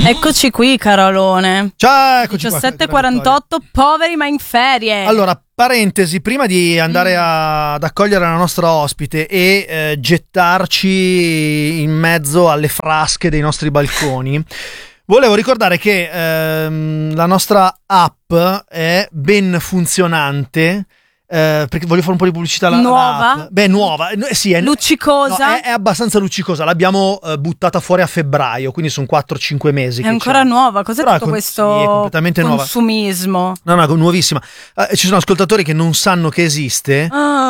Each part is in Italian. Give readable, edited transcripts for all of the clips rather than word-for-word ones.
Eccoci qui, Carolone. Ciao, eccoci 17:48, poveri ma in ferie. Allora, parentesi, prima di andare ad accogliere la nostra ospite e gettarci in mezzo alle frasche dei nostri balconi, volevo ricordare che la nostra app è ben funzionante. Perché voglio fare un po' di pubblicità nuova? Nuova, sì, è luccicosa. No, è abbastanza luccicosa. L'abbiamo buttata fuori a febbraio, quindi sono 4-5 mesi. È ancora nuova. Cos'è però tutto questo sì, è completamente consumismo? Nuova. No, nuovissima. Ci sono ascoltatori che non sanno che esiste.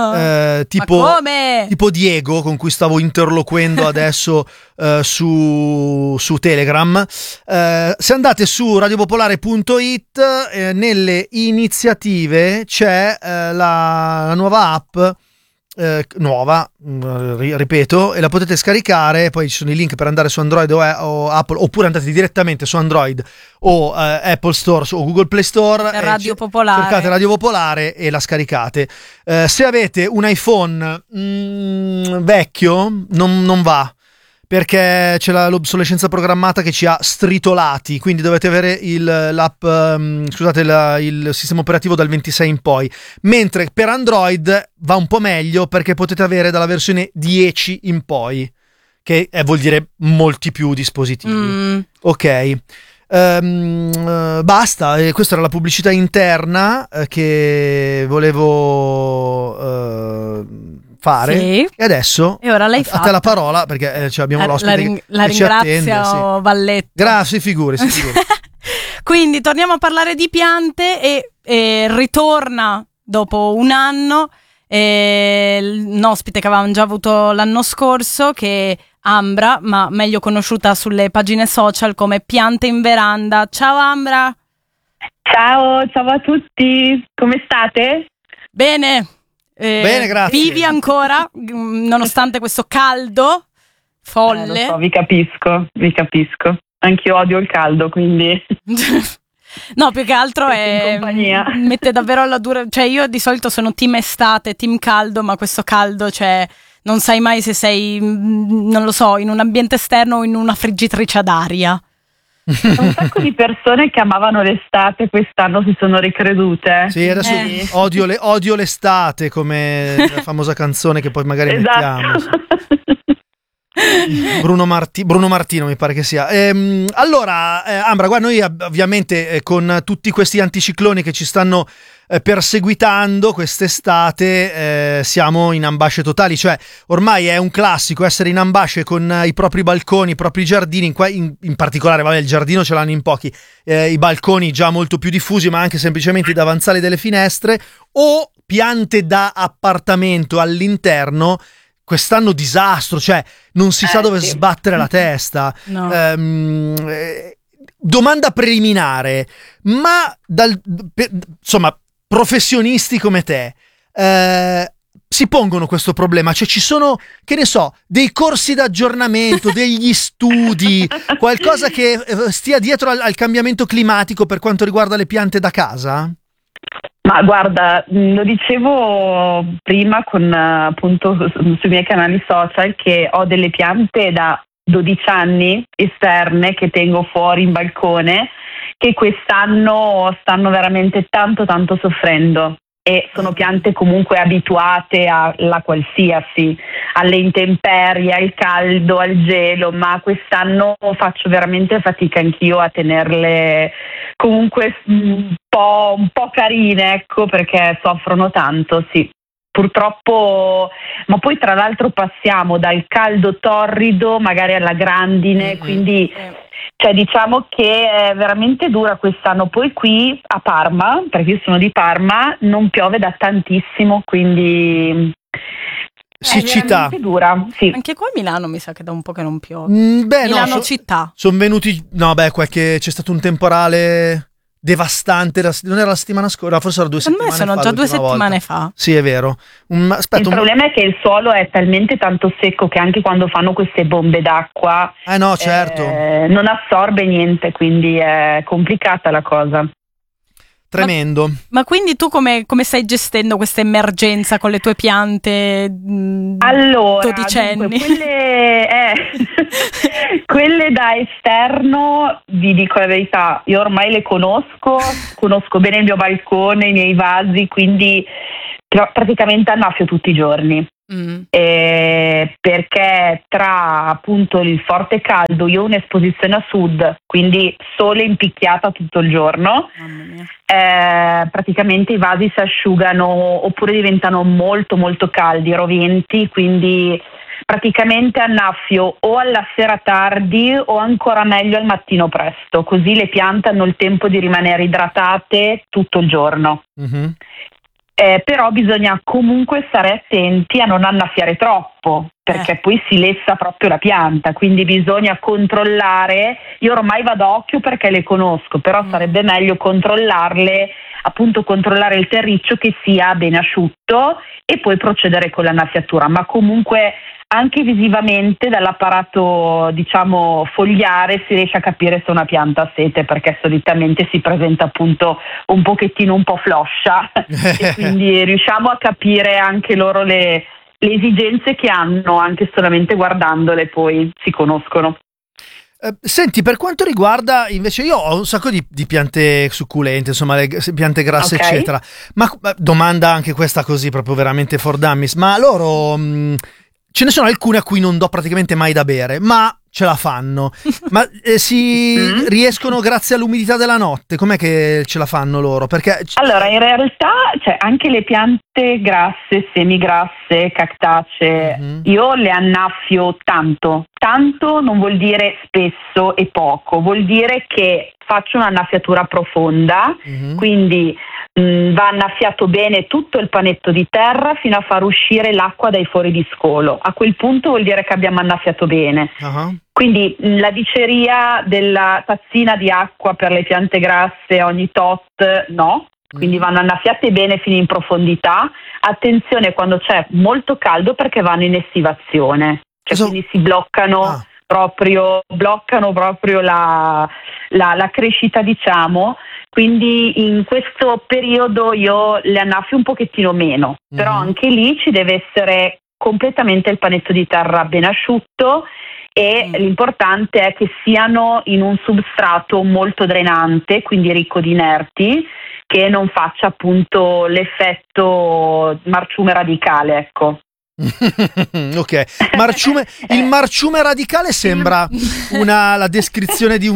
Tipo Diego, con cui stavo interloquendo adesso su Telegram. Se andate su radiopopolare.it, nelle iniziative c'è la nuova app, ripeto, e la potete scaricare. Poi ci sono i link per andare su Android o Apple, oppure andate direttamente su Android o Apple Store o Google Play Store, Radio Popolare. Cercate Radio Popolare e la scaricate. Se avete un iPhone vecchio non va, perché c'è l'obsolescenza programmata che ci ha stritolati, quindi dovete avere il sistema operativo dal 26 in poi, mentre per Android va un po' meglio, perché potete avere dalla versione 10 in poi, che vuol dire molti più dispositivi. Ok. Basta, questa era la pubblicità interna che volevo fare, sì. E adesso e ora l'hai a te la parola, perché abbiamo l'ospite la che ci attende, ringrazio, sì. Valletto. Grazie, figuri. Quindi torniamo a parlare di piante e ritorna dopo un anno un ospite che avevamo già avuto l'anno scorso, che è Ambra, ma meglio conosciuta sulle pagine social come Piante in Veranda. Ciao Ambra. Ciao a tutti, come state? Bene. Bene, grazie. Vivi ancora, nonostante questo caldo folle? Lo so, vi capisco. Anch'io odio il caldo, quindi... No, più che altro mette davvero alla dura. Cioè, io di solito sono team estate, team caldo, ma questo caldo, cioè, non sai mai se sei, non lo so, in un ambiente esterno o in una friggitrice ad aria. Un sacco di persone che amavano l'estate quest'anno si sono ricredute. Sì, adesso odio l'estate, come la famosa canzone che poi magari mettiamo. Bruno Martino mi pare che sia. Allora, Ambra, guarda, noi ovviamente con tutti questi anticicloni che ci stanno perseguitando quest'estate, siamo in ambasce totali, cioè ormai è un classico essere in ambasce con i propri balconi, i propri giardini, in particolare, vabbè, il giardino ce l'hanno in pochi, i balconi già molto più diffusi, ma anche semplicemente i davanzali delle finestre o piante da appartamento all'interno. Quest'anno disastro, cioè non si sa dove sbattere la testa. No. Domanda preliminare, ma insomma, professionisti come te si pongono questo problema? Cioè ci sono, che ne so, dei corsi d'aggiornamento, degli studi, qualcosa che stia dietro al cambiamento climatico per quanto riguarda le piante da casa? Ma guarda, lo dicevo prima appunto sui miei canali social, che ho delle piante da 12 anni esterne che tengo fuori in balcone, che quest'anno stanno veramente tanto soffrendo, e sono piante comunque abituate alla qualsiasi, alle intemperie, al caldo, al gelo, ma quest'anno faccio veramente fatica anch'io a tenerle comunque un po' carine, ecco, perché soffrono tanto, sì. Purtroppo, ma poi tra l'altro passiamo dal caldo torrido magari alla grandine, quindi cioè diciamo che è veramente dura quest'anno. Poi qui a Parma, perché io sono di Parma, non piove da tantissimo, quindi siccità. È dura, sì. Anche qua a Milano mi sa che da un po' che non piove. Milano città. Sono venuti, c'è stato un temporale devastante, non era la settimana scorsa, forse era 2 settimane fa. Sono già 2 settimane fa. Sì, è vero. Il problema è che il suolo è talmente tanto secco che anche quando fanno queste bombe d'acqua certo, non assorbe niente, quindi è complicata la cosa. tremendo. Ma quindi tu come stai gestendo questa emergenza con le tue piante allora, dodicenni? Dunque, quelle da esterno, vi dico la verità, io ormai le conosco bene il mio balcone, i miei vasi, quindi praticamente annaffio tutti i giorni. Perché tra appunto il forte caldo, io ho un'esposizione a sud, quindi sole impicchiata tutto il giorno, praticamente i vasi si asciugano oppure diventano molto molto caldi, roventi, quindi praticamente annaffio o alla sera tardi o ancora meglio al mattino presto, così le piante hanno il tempo di rimanere idratate tutto il giorno. Però bisogna comunque stare attenti a non annaffiare troppo, perché poi si lessa proprio la pianta, quindi bisogna controllare. Io ormai vado a occhio perché le conosco, però sarebbe meglio controllarle, appunto controllare il terriccio che sia ben asciutto e poi procedere con l'annaffiatura, ma comunque anche visivamente dall'apparato diciamo fogliare si riesce a capire se una pianta ha sete, perché solitamente si presenta appunto un pochettino un po' floscia e quindi riusciamo a capire anche loro le esigenze che hanno, anche solamente guardandole poi si conoscono. Senti, per quanto riguarda invece, io ho un sacco di piante succulente, insomma le piante grasse eccetera, ma domanda anche questa così proprio veramente for dummies, ma loro ce ne sono alcune a cui non do praticamente mai da bere, ma ce la fanno. Ma si riescono grazie all'umidità della notte? Com'è che ce la fanno loro? Perché allora, in realtà, cioè, anche le piante grasse, semigrasse, cactacee, io le annaffio tanto. Tanto non vuol dire spesso e poco, vuol dire che faccio un'annaffiatura profonda, quindi va annaffiato bene tutto il panetto di terra fino a far uscire l'acqua dai fori di scolo. A quel punto vuol dire che abbiamo annaffiato bene. Quindi la diceria della tazzina di acqua per le piante grasse ogni tot no, quindi vanno annaffiate bene fino in profondità. Attenzione quando c'è molto caldo perché vanno in estivazione, cioè quindi si bloccano proprio la crescita, diciamo. Quindi in questo periodo io le annaffio un pochettino meno, però anche lì ci deve essere completamente il panetto di terra ben asciutto e l'importante è che siano in un substrato molto drenante, quindi ricco di inerti, che non faccia appunto l'effetto marciume radicale, ecco. Ok, il marciume radicale sembra la descrizione di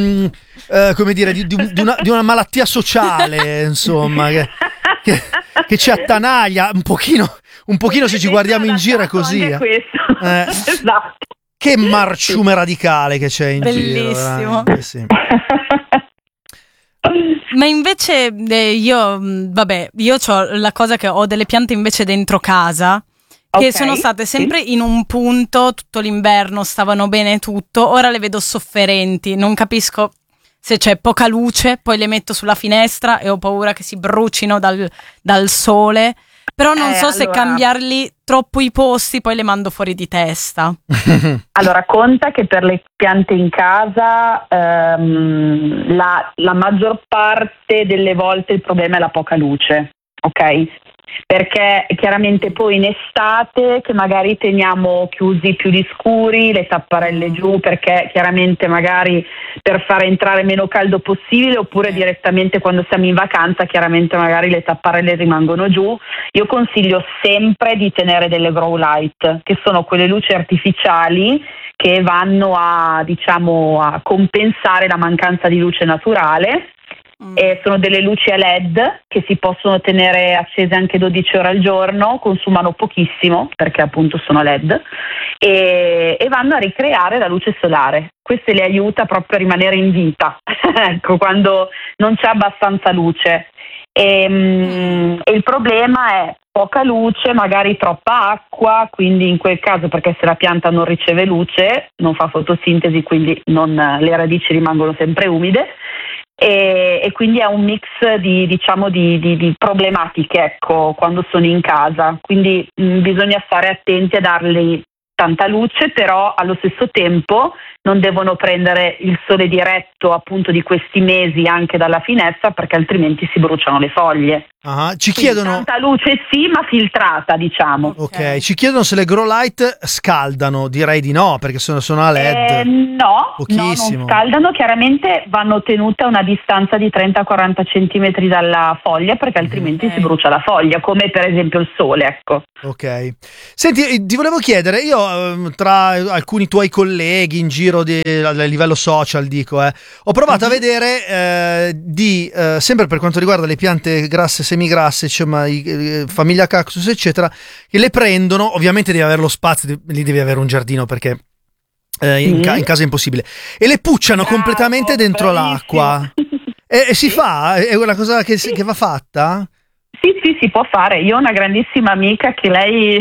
una malattia sociale, insomma, che ci attanaglia un pochino se ci guardiamo in giro è così. Esatto. Che marciume radicale che c'è in bellissimo. Giro. Sì. Ma invece io ho la cosa che ho delle piante invece dentro casa che sono state sempre in un punto tutto l'inverno, stavano bene tutto, ora le vedo sofferenti, non capisco se c'è poca luce, poi le metto sulla finestra e ho paura che si brucino dal sole, però non so se cambiarli troppo i posti, poi le mando fuori di testa. Allora, conta che per le piante in casa la maggior parte delle volte il problema è la poca luce, ok? Perché chiaramente poi in estate che magari teniamo chiusi più gli scuri, le tapparelle giù, perché chiaramente magari per far entrare meno caldo possibile, oppure direttamente quando siamo in vacanza chiaramente magari le tapparelle rimangono giù. Io consiglio sempre di tenere delle grow light, che sono quelle luci artificiali che vanno a compensare la mancanza di luce naturale. Sono delle luci a LED che si possono tenere accese anche 12 ore al giorno, consumano pochissimo perché appunto sono LED e vanno a ricreare la luce solare. Questo le aiuta proprio a rimanere in vita ecco, quando non c'è abbastanza luce e il problema è poca luce, magari troppa acqua, quindi in quel caso, perché se la pianta non riceve luce non fa fotosintesi, quindi le radici rimangono sempre umide. E quindi è un mix di problematiche, ecco, quando sono in casa, quindi bisogna stare attenti a darli tanta luce, però allo stesso tempo non devono prendere il sole diretto appunto di questi mesi anche dalla finestra, perché altrimenti si bruciano le foglie. Ci chiedono tanta luce sì, ma filtrata, diciamo. Ok, ci chiedono se le grow light scaldano. Direi di no, perché sono a LED. No, pochissimo. non scaldano. Chiaramente vanno tenute a una distanza di 30-40 centimetri dalla foglia, perché altrimenti si brucia la foglia, come per esempio il sole, ecco. Ok. Senti, ti volevo chiedere, io tra alcuni tuoi colleghi in giro a livello social, ho provato a vedere sempre per quanto riguarda le piante grasse, semigrasse, insomma, famiglia cactus, eccetera, che le prendono, ovviamente devi avere lo spazio, lì devi avere un giardino perché in casa è impossibile, e le pucciano completamente dentro l'acqua. E si fa? È una cosa che va fatta? Sì, si può fare. Io ho una grandissima amica che lei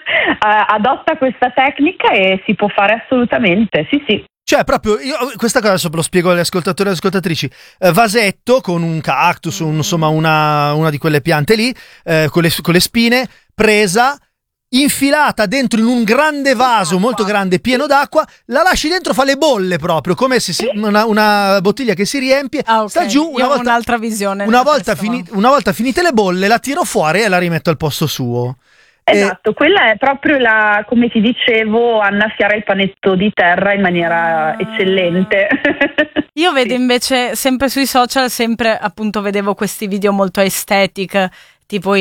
adotta questa tecnica e si può fare assolutamente, sì. Cioè, proprio, io questa cosa adesso lo spiego agli ascoltatori e alle ascoltatrici. Vasetto con un cactus, insomma una di quelle piante lì, con le spine, presa, infilata dentro in un grande vaso molto grande pieno d'acqua, la lasci dentro, fa le bolle proprio, come se una bottiglia che si riempie, sta giù, un'altra visione. Una volta finite le bolle, la tiro fuori e la rimetto al posto suo. Esatto, quella è proprio come ti dicevo, annaffiare il panetto di terra in maniera eccellente. Io vedo invece sempre sui social, sempre appunto vedevo questi video molto aesthetic, tipo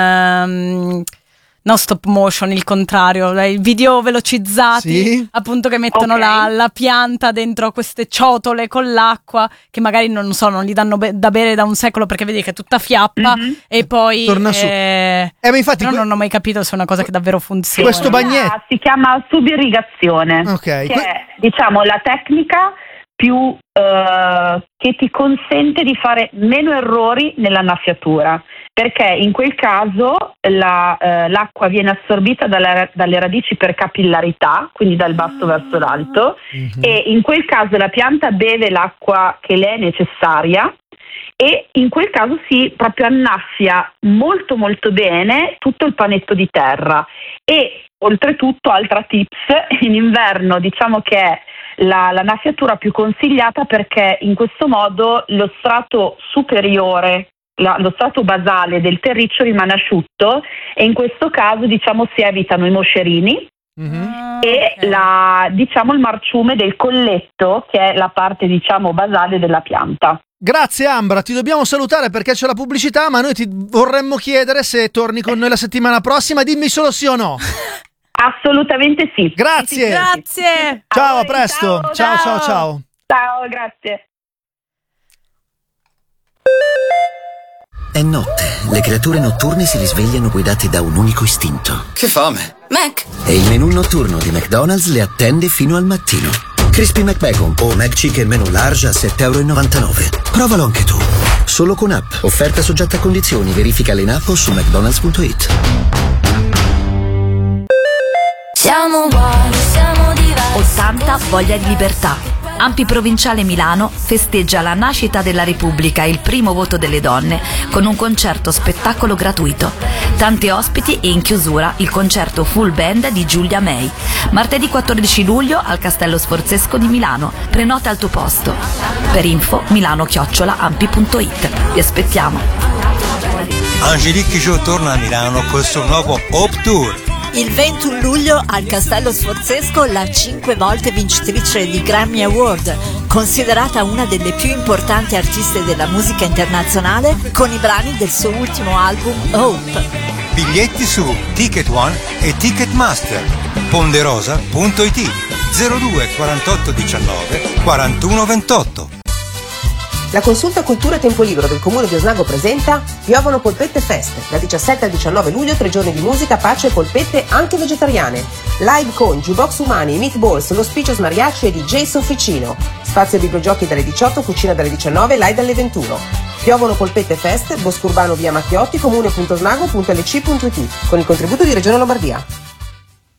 in no stop motion, il contrario, i video velocizzati, appunto, che mettono la pianta dentro queste ciotole con l'acqua, che magari non gli danno da bere da un secolo, perché vedi che è tutta fiappa e poi torna su. Ma infatti non ho mai capito se è una cosa che davvero funziona. Questo bagnetto si chiama subirrigazione, che è, diciamo, la tecnica più che ti consente di fare meno errori nell'annaffiatura, perché in quel caso l'acqua viene assorbita dalle radici per capillarità, quindi dal basso verso l'alto, e in quel caso la pianta beve l'acqua che le è necessaria, e in quel caso si proprio annaffia molto molto bene tutto il panetto di terra. E oltretutto, altra tips, in inverno diciamo che è l'annaffiatura più consigliata, perché in questo modo lo strato superiore, lo strato basale del terriccio rimane asciutto, e in questo caso diciamo si evitano i moscerini e il marciume del colletto, che è la parte diciamo basale della pianta. Grazie Ambra, ti dobbiamo salutare perché c'è la pubblicità, ma noi ti vorremmo chiedere se torni con noi la settimana prossima. Dimmi solo sì o no. Assolutamente sì. Grazie. Grazie. Ciao, a presto. Ciao. Ciao, grazie. È notte, le creature notturne si risvegliano guidate da un unico istinto. Che fame! Mac! E il menù notturno di McDonald's le attende fino al mattino. Crispy McBacon o McChicken menù large a €7,99. Provalo anche tu. Solo con app. Offerta soggetta a condizioni. Verificale in app o su mcdonalds.it. Siamo uguali, siamo diversi. 80 voglia di libertà. Ampi Provinciale Milano festeggia la nascita della Repubblica e il primo voto delle donne con un concerto spettacolo gratuito. Tanti ospiti e in chiusura il concerto full band di Giulia May. Martedì 14 luglio al Castello Sforzesco di Milano. Prenota al tuo posto. Per info milano@ampi.it. Vi aspettiamo. Angelique Kidjo torna a Milano col suo nuovo Hope Tour. Il 21 luglio al Castello Sforzesco la 5 volte vincitrice di Grammy Award, considerata una delle più importanti artiste della musica internazionale, con i brani del suo ultimo album Hope. Biglietti su Ticket One e Ticketmaster. Ponderosa.it 02 48 19 41 28. La consulta cultura e tempo libero del Comune di Osnago presenta Piovono Polpette Fest, da 17 al 19 luglio, 3 giorni di musica, pace e polpette anche vegetariane. Live con Jukebox Umani, Meatballs, Los Piccios Mariachi e DJ Sofficino. Spazio videogiochi dalle 18, cucina dalle 19, live dalle 21. Piovono Polpette Fest, Bosco Urbano via Macchiotti, comune.osnago.lc.it, con il contributo di Regione Lombardia.